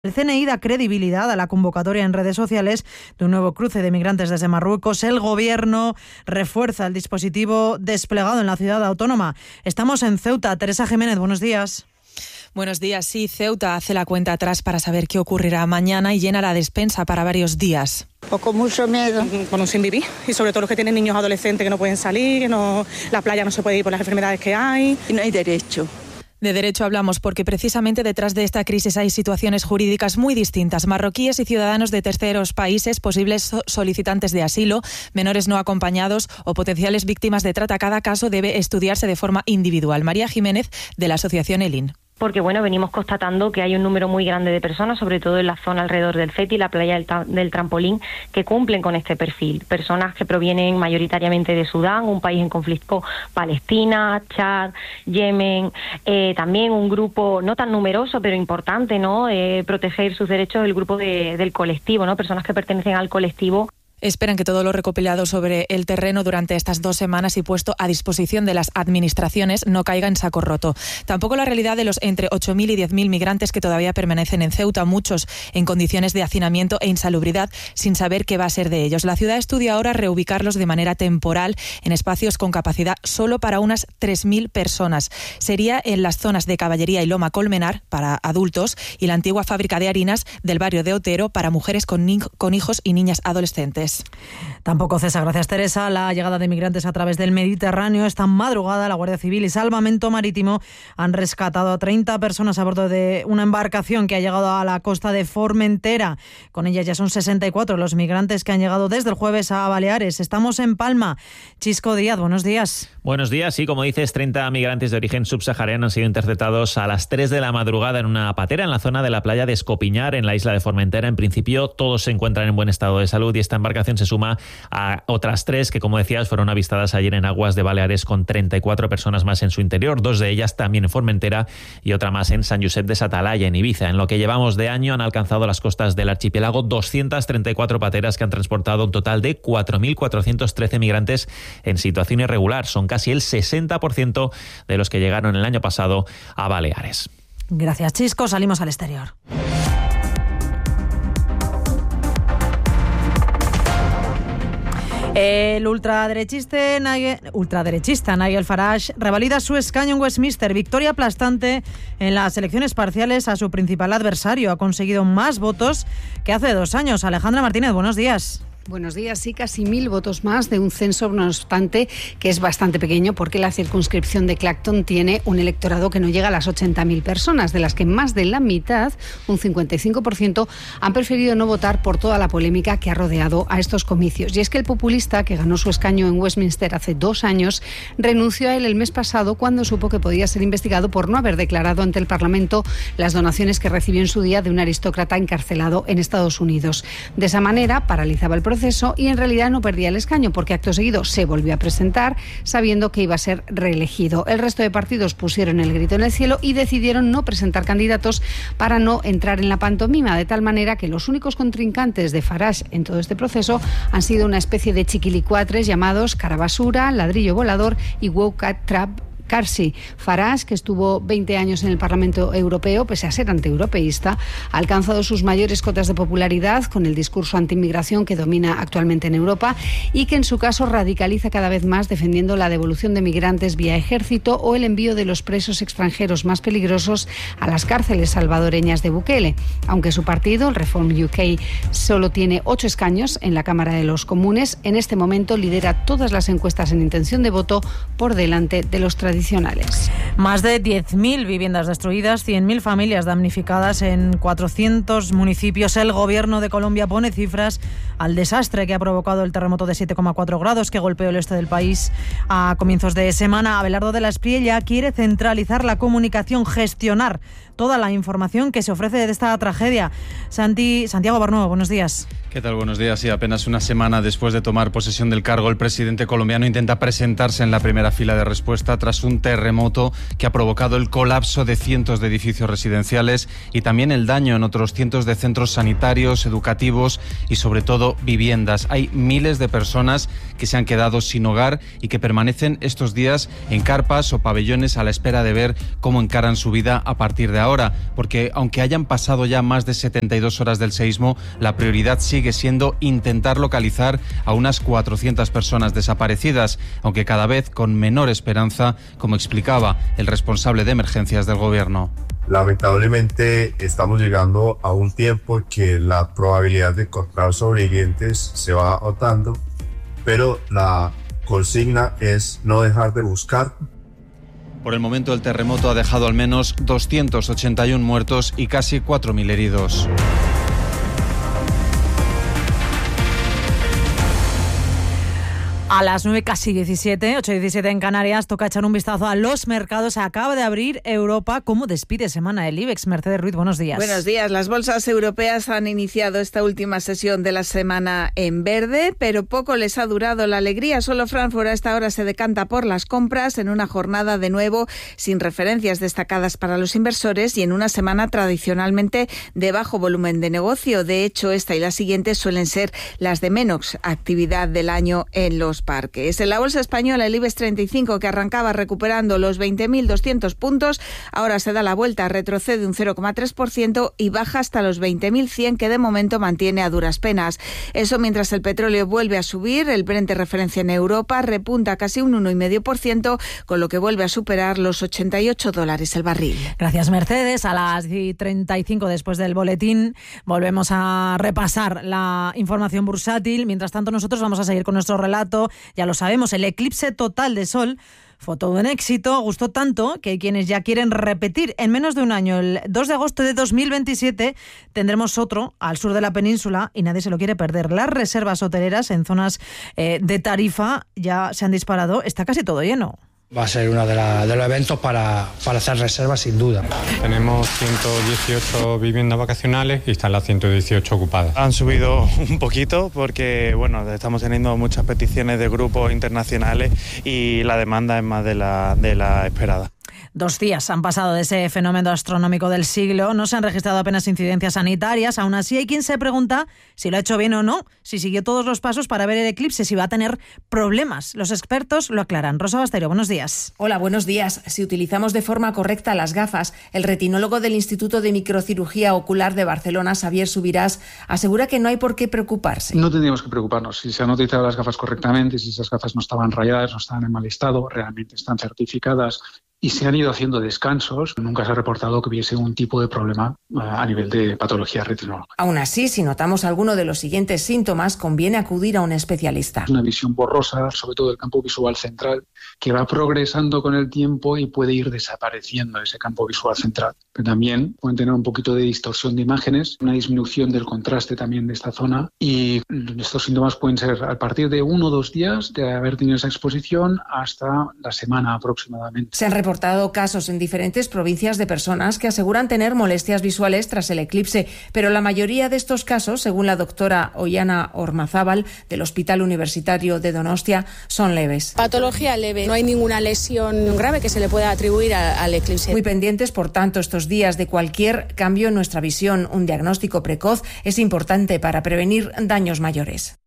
El CNI da credibilidad a la convocatoria en redes sociales de un nuevo cruce de migrantes desde Marruecos. El Gobierno refuerza el dispositivo desplegado en la ciudad autónoma. Estamos en Ceuta. Teresa Jiménez, buenos días. Buenos días. Sí, Ceuta hace la cuenta atrás para saber qué ocurrirá mañana y llena la despensa para varios días. Pues con mucho miedo. Con un sin vivir, y sobre todo los que tienen niños adolescentes que no pueden salir, la playa no se puede ir por las enfermedades que hay. Y no hay derecho. De derecho hablamos porque precisamente detrás de esta crisis hay situaciones jurídicas muy distintas. Marroquíes y ciudadanos de terceros países, posibles solicitantes de asilo, menores no acompañados o potenciales víctimas de trata. Cada caso debe estudiarse de forma individual. María Jiménez, de la asociación ELIN. Porque venimos constatando que hay un número muy grande de personas, sobre todo en la zona alrededor del CETI, la playa del Trampolín, que cumplen con este perfil. Personas que provienen mayoritariamente de Sudán, un país en conflicto, Palestina, Chad, Yemen, también un grupo no tan numeroso, pero importante, ¿no? Proteger sus derechos, el grupo del colectivo, ¿no? Personas que pertenecen al colectivo. Esperan que todo lo recopilado sobre el terreno durante estas 2 semanas y puesto a disposición de las administraciones no caiga en saco roto. Tampoco la realidad de los entre 8.000 y 10.000 migrantes que todavía permanecen en Ceuta, muchos en condiciones de hacinamiento e insalubridad, sin saber qué va a ser de ellos. La ciudad estudia ahora reubicarlos de manera temporal en espacios con capacidad solo para unas 3.000 personas. Sería en las zonas de Caballería y Loma Colmenar para adultos y la antigua fábrica de harinas del barrio de Otero para mujeres con hijos y niñas adolescentes. Tampoco cesa, gracias Teresa, la llegada de migrantes a través del Mediterráneo. Esta madrugada la Guardia Civil y Salvamento Marítimo han rescatado a 30 personas a bordo de una embarcación que ha llegado a la costa de Formentera. Con ella ya son 64 los migrantes que han llegado desde el jueves a Baleares. Estamos en Palma. Chisco Díaz, buenos días. Buenos días. Sí, como dices, 30 migrantes de origen subsahariano han sido interceptados a las 3 de la madrugada en una patera en la zona de la playa de Escopiñar, en la isla de Formentera. En principio, todos se encuentran en buen estado de salud y esta embarcación se suma a otras 3 que, como decías, fueron avistadas ayer en aguas de Baleares con 34 personas más en su interior, 2 de ellas también en Formentera y otra más en San Josep de Satalaya, en Ibiza. En lo que llevamos de año han alcanzado las costas del archipiélago 234 pateras que han transportado un total de 4.413 migrantes en situación irregular. Son casi el 60% de los que llegaron el año pasado a Baleares. Gracias, Chisco. Salimos al exterior. El ultraderechista Nigel Farage revalida su escaño en Westminster. Victoria aplastante en las elecciones parciales a su principal adversario. Ha conseguido más votos que hace 2 años. Alejandra Martínez, buenos días. Buenos días. Sí, casi 1.000 votos más de un censo, no obstante, que es bastante pequeño porque la circunscripción de Clacton tiene un electorado que no llega a las 80.000 personas, de las que más de la mitad, un 55%, han preferido no votar por toda la polémica que ha rodeado a estos comicios. Y es que el populista, que ganó su escaño en Westminster hace 2 años, renunció a él el mes pasado cuando supo que podía ser investigado por no haber declarado ante el Parlamento las donaciones que recibió en su día de un aristócrata encarcelado en Estados Unidos. De esa manera, paralizaba el proceso y en realidad no perdía el escaño porque acto seguido se volvió a presentar sabiendo que iba a ser reelegido. El resto de partidos pusieron el grito en el cielo y decidieron no presentar candidatos para no entrar en la pantomima, de tal manera que los únicos contrincantes de Farage en todo este proceso han sido una especie de chiquilicuatres llamados Carabasura, Ladrillo Volador y Wowcat Trap Carsi. Farage, que estuvo 20 años en el Parlamento Europeo, pese a ser antieuropeísta, ha alcanzado sus mayores cotas de popularidad con el discurso antiinmigración que domina actualmente en Europa y que en su caso radicaliza cada vez más defendiendo la devolución de migrantes vía ejército o el envío de los presos extranjeros más peligrosos a las cárceles salvadoreñas de Bukele. Aunque su partido, el Reform UK, solo tiene 8 escaños en la Cámara de los Comunes, en este momento lidera todas las encuestas en intención de voto por delante de los tradicionales. Más de 10.000 viviendas destruidas, 100.000 familias damnificadas en 400 municipios. El Gobierno de Colombia pone cifras al desastre que ha provocado el terremoto de 7,4 grados que golpeó el este del país a comienzos de semana. Abelardo de la Espriella quiere centralizar la comunicación, gestionar toda la información que se ofrece de esta tragedia. Santiago Barnuevo, buenos días. ¿Qué tal? Buenos días. Sí, apenas una semana después de tomar posesión del cargo, el presidente colombiano intenta presentarse en la primera fila de respuesta tras un terremoto que ha provocado el colapso de cientos de edificios residenciales y también el daño en otros cientos de centros sanitarios, educativos y sobre todo viviendas. Hay miles de personas que se han quedado sin hogar y que permanecen estos días en carpas o pabellones a la espera de ver cómo encaran su vida a partir de ahora. ahora, porque aunque hayan pasado ya más de 72 horas del seísmo, la prioridad sigue siendo intentar localizar a unas 400 personas desaparecidas, aunque cada vez con menor esperanza, como explicaba el responsable de emergencias del gobierno. Lamentablemente estamos llegando a un tiempo en que la probabilidad de encontrar sobrevivientes se va agotando, pero la consigna es no dejar de buscar. Por el momento el terremoto ha dejado al menos 281 muertos y casi 4.000 heridos. A las 9, casi 17, 8:17 en Canarias, toca echar un vistazo a los mercados. Acaba de abrir Europa. ¿Cómo despide semana el IBEX? Mercedes Ruiz, buenos días. Buenos días. Las bolsas europeas han iniciado esta última sesión de la semana en verde, pero poco les ha durado la alegría. Solo Frankfurt a esta hora se decanta por las compras en una jornada de nuevo sin referencias destacadas para los inversores y en una semana tradicionalmente de bajo volumen de negocio. De hecho, esta y la siguiente suelen ser las de menos actividad del año en los parques. En la bolsa española, el IBEX 35, que arrancaba recuperando los 20.200 puntos, ahora se da la vuelta, retrocede un 0,3% y baja hasta los 20.100, que de momento mantiene a duras penas. Eso mientras el petróleo vuelve a subir, el Brent de referencia en Europa repunta casi un 1,5%, con lo que vuelve a superar los $88 el barril. Gracias, Mercedes. A las 35 después del boletín volvemos a repasar la información bursátil. Mientras tanto, nosotros vamos a seguir con nuestro relato. Ya lo sabemos, el eclipse total de sol fue todo un éxito, gustó tanto que hay quienes ya quieren repetir. En menos de un año, el 2 de agosto de 2027, tendremos otro al sur de la península y nadie se lo quiere perder. Las reservas hoteleras en zonas de Tarifa ya se han disparado, está casi todo lleno. Va a ser uno de los eventos para hacer reservas, sin duda. Tenemos 118 viviendas vacacionales y están las 118 ocupadas. Han subido un poquito porque estamos teniendo muchas peticiones de grupos internacionales y la demanda es más de la esperada. 2 días han pasado de ese fenómeno astronómico del siglo, no se han registrado apenas incidencias sanitarias, aún así hay quien se pregunta si lo ha hecho bien o no, si siguió todos los pasos para ver el eclipse, si va a tener problemas. Los expertos lo aclaran. Rosa Basteiro, buenos días. Hola, buenos días. Si utilizamos de forma correcta las gafas, el retinólogo del Instituto de Microcirugía Ocular de Barcelona, Xavier Subirás, asegura que no hay por qué preocuparse. No tendríamos que preocuparnos. Si se han utilizado las gafas correctamente, si esas gafas no estaban rayadas, no estaban en mal estado, realmente están certificadas y se han ido haciendo descansos, nunca se ha reportado que hubiese un tipo de problema a nivel de patología retinológica. Aún así, si notamos alguno de los siguientes síntomas, conviene acudir a un especialista. Una visión borrosa, sobre todo del campo visual central, que va progresando con el tiempo y puede ir desapareciendo ese campo visual central. Pero también pueden tener un poquito de distorsión de imágenes, una disminución del contraste también de esta zona, y estos síntomas pueden ser a partir de 1 o 2 días de haber tenido esa exposición hasta la semana aproximadamente. Se han reportado casos en diferentes provincias de personas que aseguran tener molestias visuales tras el eclipse, pero la mayoría de estos casos, según la doctora Ollana Ormazábal del Hospital Universitario de Donostia, son leves. Patología leve, no hay ninguna lesión grave que se le pueda atribuir al eclipse. Muy pendientes, por tanto, estos días de cualquier cambio en nuestra visión. Un diagnóstico precoz es importante para prevenir daños mayores.